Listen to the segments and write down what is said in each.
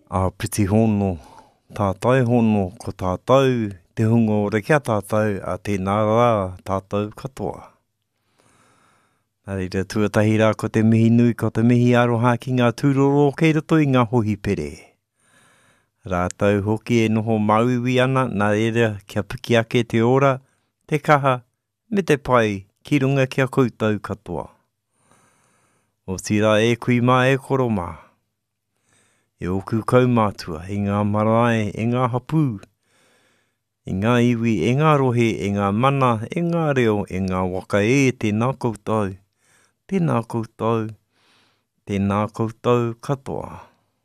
A piti hono, tātai hono ko tātou, te hungo ore kia tātou, a tēnā rā tātou katoa. Nā reira tuatahi rā ko te mihi nui, ko te mihi aroha ki ngā tūroro kei roto i ngā hohi pere. Rātau hoki e noho mauiwi ana, nā reira kia piki ake te ora, te kaha, me te pai, ki runga kia koutou katoa. O tira e kui mā e koro mā. E oku kaumātua, i ngā marae, i ngā hapū, i ngā iwi, i ngā rohe, i ngā mana, i ngā reo, i ngā waka e tēnā koutou, tēnā koutou, tēnā koutou katoa.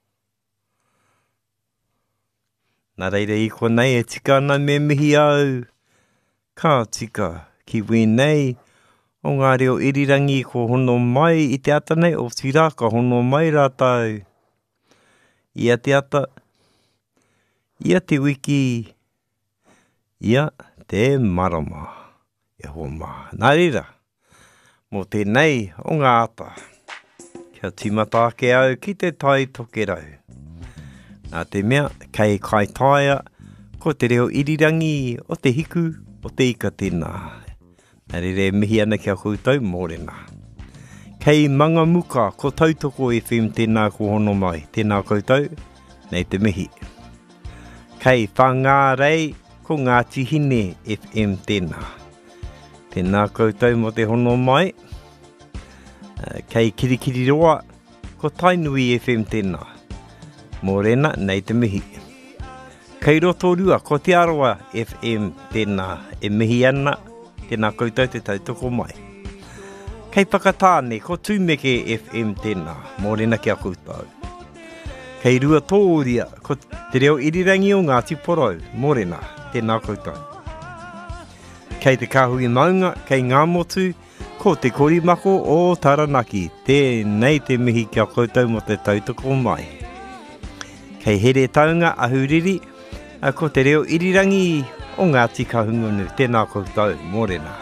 Nā reira i konei e tika ana me mihi au, ka tika ki wēnei, o ngā reo irirangi ko hono mai i te ata nei, o tira ka hono mai rātau. Ia te ata, ia te wiki, ia te marama, e hoa mā. Nā reira, mō tēnei o ngā ata, kia timata ake au ki te tai toke rau. Nā te mea, kei kai taia, ko te reo irirangi o te hiku, o te ika tēnā. Nā reira e mihi ana kia koutou mōrena. Kei manga muka ko Tautoko FM tēnā ko hono mai, tēnā koutou, nei te mihi. Kei whangārei ko Ngāti Hine FM tēnā. Tēnā koutou mo te hono mai. Kei Kirikiri Roa ko Tainui FM tēnā. Mōrena, nei te mihi. Kei Rotorua ko Te Aroa FM tēnā. E mihi ana, tēnā koutou te Tautoko mai. Kei Whakatāne ko Tūmeke FM tēnā, mōrena kia koutou. Kei Rua Tōria ko te reo irirangi o Ngāti Porou, mōrena, tēnā koutou. Kei te Kāhui Maunga, kei Ngā Motu, ko te Korimako o Taranaki, tēnei te mihi kia koutou mo te Tautoko mai. Kei Here Taunga Ahuriri, ko te reo irirangi o Ngāti Kahungunu, tēnā koutou, mōrena.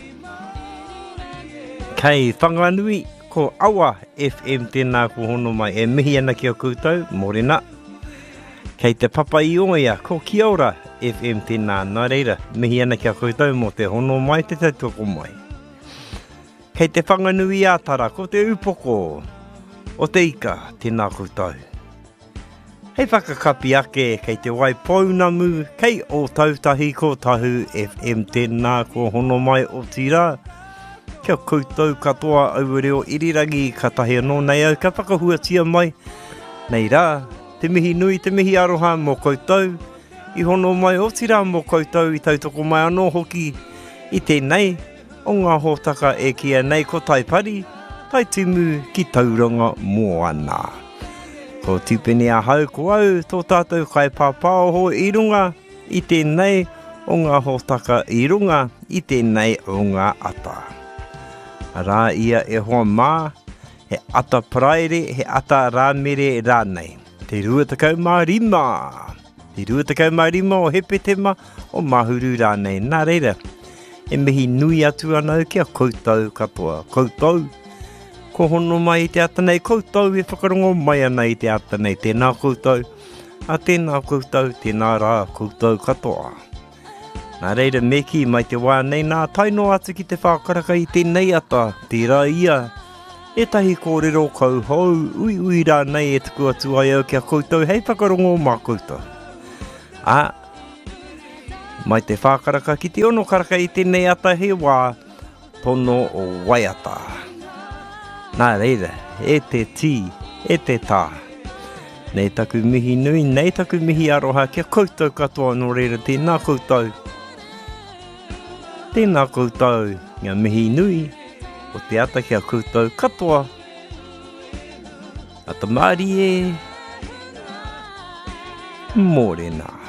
Kei Whanganui ko Awa FM tēnā ko hono mai e mihi ana kia koutou, mōrena. Kei te Papa Ioia ko Kiora FM tēnā, nā reira, mihi ana kia koutou mo te hono mai te Tautoko mai. Kei te Whanganui Ātara ko te Upoko o te Ika, tēnā koutou. Hei whakakapi ake kei te Waipounamu, kei o Tautahi ko Tahu FM tēnā ko hono mai o tira. Kia koutou katoa au reo irirangi ka tahi anō nei au, ka whakahuatia mai. Nei rā, te mihi nui, te mihi aroha mō koutou, i hono mai o tira mō koutou i Tautoko mai anō hoki, i tēnei, o ngā hōtaka e kia nei ko taipari, tai timu ki tauranga moana. Ko tupene a hau ko au, tō tātou kai pāpāo ho i runga, i tēnei o ngā hōtaka i runga, i tēnei o ngā ata. Rā ia e hoa mā, he ata praere, he ata rāmere rānei. Te ruatakau mā rima. Te ruatakau mā rima o hepetema o mahuru rānei. Nā reira, e mihi nui atu anau kia koutou katoa. Koutou, ko hono mai i te ata nei. Koutou e whakarongo mai ana i te ata nei. Tēnā koutou, a tēnā koutou, tēnā rā koutou katoa. Nā reira meki mai te wā nei nā taino atu ki te whakaraka i tēnei ata, tērā ia. E tahi kōrero kau hou, ui rā nei e tuku atu ai au kia koutou, hei whakarongo mā koutou. Mai te whakaraka ki te ono karaka i tēnei ata he wā, tono o waiata. Nā reira, e te tī, e te tā. Nei taku mihi nui, nei taku mihi aroha, kia koutou katoa no reira tēnā koutou. Tēnā koutou, ngā mihi nui, o te ata kia koutou katoa. Ata Mārie, mōrena.